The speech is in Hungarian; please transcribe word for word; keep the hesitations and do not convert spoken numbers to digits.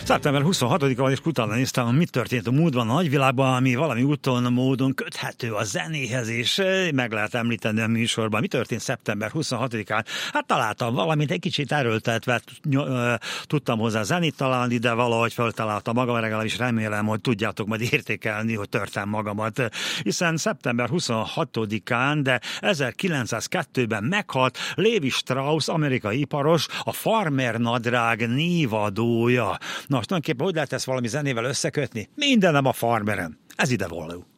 szeptember huszonhatodika és utána néztem, mi történt a múltban a nagyvilágban, ami valami úton, módon köthető a zenéhez, és meg lehet említeni a műsorban. Mi történt szeptember huszonhatodikán? Hát találtam valamit, egy kicsit erőltetve tudtam hozzá zenét találni, de valahogy feltaláltam magam, legalábbis remélem, hogy tudjátok majd értékelni, hogy törtem magamat. Hiszen szeptember huszonhatodikán, de ezerkilencszázkettőben meghalt Levi Strauss, amerikai iparos, a farmer nadrág névadója. Na, most tulajdonképpen hogy lehet ezt valami zenével összekötni? Mindenem a farmeren. Ez ide való.